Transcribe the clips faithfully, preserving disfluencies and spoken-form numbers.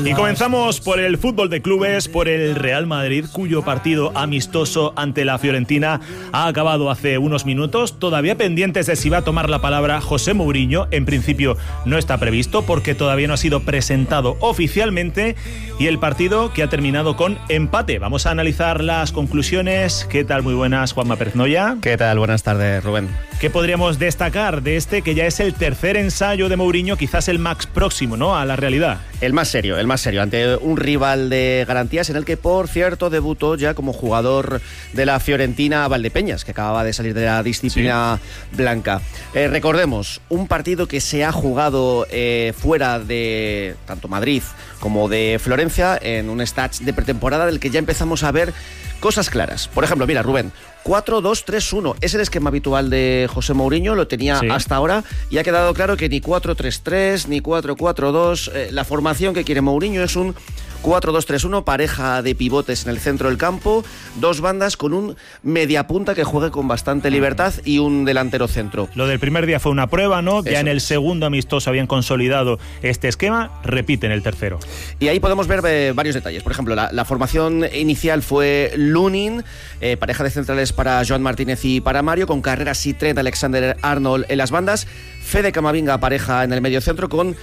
Y comenzamos por el fútbol de clubes, por el Real Madrid, cuyo partido amistoso ante la Fiorentina ha acabado hace unos minutos. Todavía pendientes de si va a tomar la palabra José Mourinho. En principio no está previsto porque todavía no ha sido presentado oficialmente. Y el partido que ha terminado con empate. Vamos a analizar las conclusiones. ¿Qué tal? Muy buenas, Juanma Pérez Noya. ¿Qué tal? Buenas tardes, Rubén. ¿Qué podríamos destacar de este que ya es el tercer ensayo de Mourinho, quizás el más próximo, ¿no?, a la realidad? El más serio, el más serio, ante un rival de garantías en el que, por cierto, debutó ya como jugador de la Fiorentina Valdepeñas, que acababa de salir de la disciplina sí. blanca. Eh, recordemos, un partido que se ha jugado eh, fuera de tanto Madrid como de Florencia, en un stage de pretemporada del que ya empezamos a ver cosas claras. Por ejemplo, mira, Rubén, cuatro dos tres uno es el esquema habitual de José Mourinho, lo tenía sí. hasta ahora, y ha quedado claro que ni cuatro tres tres ni cuatro cuatro dos, eh, la formación que quiere Mourinho es un cuatro dos tres uno, pareja de pivotes en el centro del campo, dos bandas con un mediapunta que juegue con bastante libertad y un delantero centro. Lo del primer día fue una prueba, ¿no? Ya Eso en el segundo amistoso habían consolidado este esquema, repiten el tercero. Y ahí podemos ver eh, varios detalles. Por ejemplo, la, la formación inicial fue Lunin, eh, pareja de centrales para Joan Martínez y para Mario, con Carreras y Trent Alexander-Arnold en las bandas, Fede Camavinga pareja en el medio centro con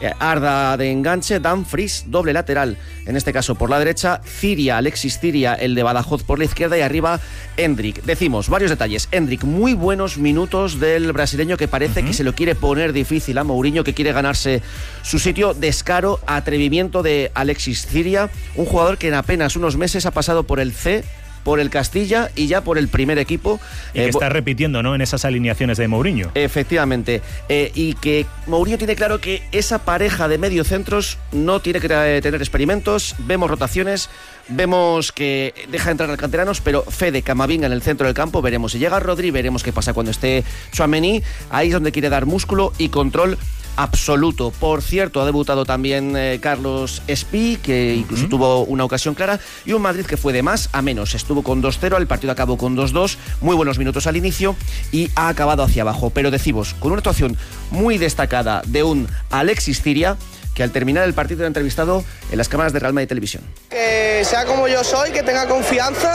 Arda de enganche, Dan Fries doble lateral, en este caso por la derecha, Ciria, Alexis Ciria, el de Badajoz por la izquierda, y arriba Endrick. Decimos varios detalles. Endrick, muy buenos minutos del brasileño, que parece uh-huh. que se lo quiere poner difícil a Mourinho, que quiere ganarse su sitio. Descaro, atrevimiento de Alexis Ciria, un jugador que en apenas unos meses ha pasado por el C, por el Castilla y ya por el primer equipo. Y que eh, está repitiendo, ¿no?, en esas alineaciones de Mourinho. Efectivamente. Eh, y que Mourinho tiene claro que esa pareja de mediocentros no tiene que tener experimentos. Vemos rotaciones, vemos que deja entrar a canteranos, pero Fede, Camavinga en el centro del campo. Veremos si llega Rodri, veremos qué pasa cuando esté Tchouaméni. Ahí es donde quiere dar músculo y control absoluto. Por cierto, ha debutado también eh, Carlos Espí, que incluso uh-huh. tuvo una ocasión clara, y un Madrid que fue de más a menos. Estuvo con dos cero, el partido acabó con dos dos, muy buenos minutos al inicio y ha acabado hacia abajo. Pero decimos, con una actuación muy destacada de un Alexis Ciria, que al terminar el partido era entrevistado en las cámaras de Real Madrid Televisión. Que sea como yo soy, que tenga confianza,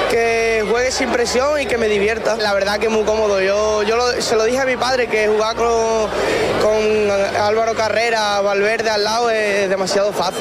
que juegue sin presión y que me divierta. La verdad que es muy cómodo. Yo, yo lo, se lo dije a mi padre, que jugar con, con Álvaro Carrera, Valverde al lado es demasiado fácil.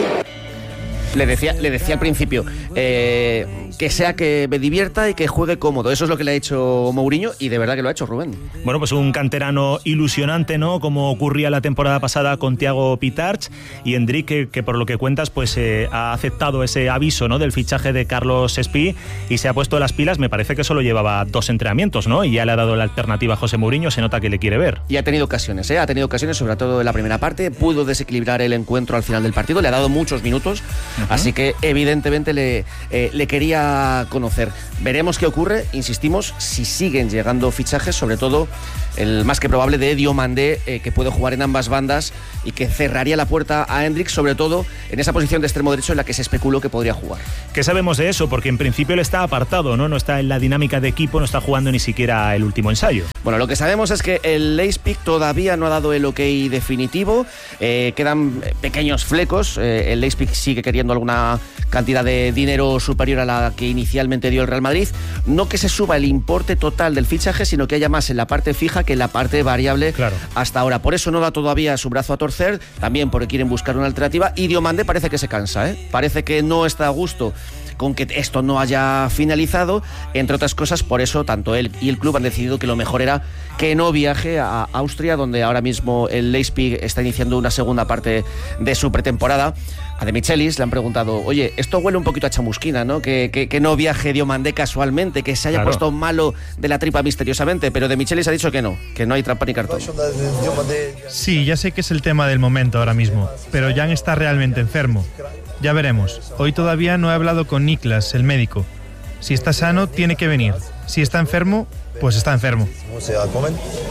Le decía, le decía al principio eh, que sea que me divierta y que juegue cómodo. Eso es lo que le ha hecho Mourinho, y de verdad que lo ha hecho, Rubén. Bueno, pues un canterano ilusionante, ¿no?, como ocurría la temporada pasada con Thiago Pitarch, y Endrick, que, que por lo que cuentas pues eh, ha aceptado ese aviso, ¿no?, del fichaje de Carlos Espí y se ha puesto las pilas. Me parece que solo llevaba dos entrenamientos, ¿no?, y ya le ha dado la alternativa a José Mourinho. Se nota que le quiere ver. Y ha tenido ocasiones, ¿eh? Ha tenido ocasiones, sobre todo en la primera parte. Pudo desequilibrar el encuentro al final del partido. Le ha dado muchos minutos. Uh-huh. Así que evidentemente le, eh, le quería conocer. Veremos qué ocurre, insistimos, si siguen llegando fichajes, sobre todo el más que probable de Diomandé, eh, que puede jugar en ambas bandas y que cerraría la puerta a Endrick, sobre todo en esa posición de extremo derecho en la que se especuló que podría jugar. ¿Qué sabemos de eso? Porque en principio él está apartado, ¿no? No está en la dinámica de equipo, no está jugando ni siquiera el último ensayo. Bueno, lo que sabemos es que el Leipzig todavía no ha dado el ok definitivo, eh, quedan pequeños flecos, eh, el Leipzig sigue queriendo alguna cantidad de dinero superior a la que inicialmente dio el Real Madrid. No que se suba el importe total del fichaje, sino que haya más en la parte fija que en la parte variable, claro, hasta ahora. Por eso no da todavía su brazo a torcer, también porque quieren buscar una alternativa, y Diomandé parece que se cansa, ¿eh? Parece que no está a gusto con que esto no haya finalizado, entre otras cosas. Por eso tanto él y el club han decidido que lo mejor era que no viaje a Austria, donde ahora mismo el Leipzig está iniciando una segunda parte de su pretemporada. A De Michelis le han preguntado, oye, esto huele un poquito a chamusquina, ¿no? Que, que, que no viaje Diomandé casualmente, que se haya claro. puesto malo de la tripa misteriosamente, pero De Michelis ha dicho que no, que no hay trampa ni cartón. Sí, ya sé que es el tema del momento ahora mismo, pero Jan está realmente enfermo. Ya veremos. Hoy todavía no he hablado con Niklas, el médico. Si está sano, tiene que venir. Si está enfermo, pues está enfermo.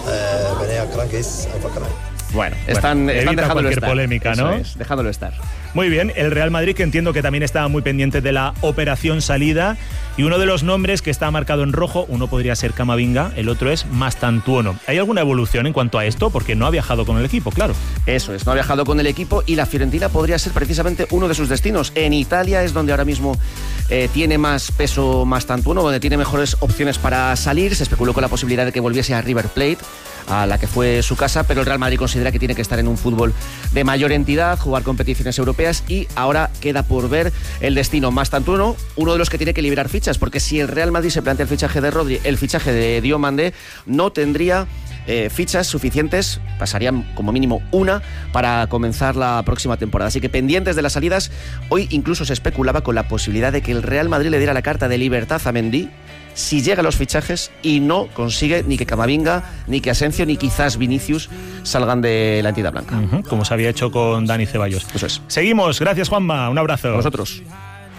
Bueno, están, bueno, están dejándolo cualquier estar. polémica, ¿no? Eso es, dejándolo estar. Muy bien, el Real Madrid, que entiendo que también estaba muy pendiente de la operación salida, y uno de los nombres que está marcado en rojo, uno podría ser Camavinga, el otro es Mastantuono. ¿Hay alguna evolución en cuanto a esto? Porque no ha viajado con el equipo, claro. Eso es, no ha viajado con el equipo y la Fiorentina podría ser precisamente uno de sus destinos. En Italia es donde ahora mismo eh, tiene más peso Mastantuono, donde tiene mejores opciones para salir. Se especuló con la posibilidad de que volviese a River Plate, a la que fue su casa, pero el Real Madrid considera que tiene que estar en un fútbol de mayor entidad, jugar competiciones europeas, y ahora queda por ver el destino. Mastantuono, uno de los que tiene que liberar fichas, porque si el Real Madrid se plantea el fichaje de Rodri, el fichaje de Diomandé, no tendría eh, fichas suficientes, pasarían como mínimo una para comenzar la próxima temporada. Así que pendientes de las salidas. Hoy incluso se especulaba con la posibilidad de que el Real Madrid le diera la carta de libertad a Mendy si llega a los fichajes y no consigue ni que Camavinga, ni que Asensio, ni quizás Vinicius salgan de la entidad blanca. Uh-huh, como se había hecho con Dani Ceballos. Eso es. Seguimos. Gracias, Juanma. Un abrazo. A vosotros.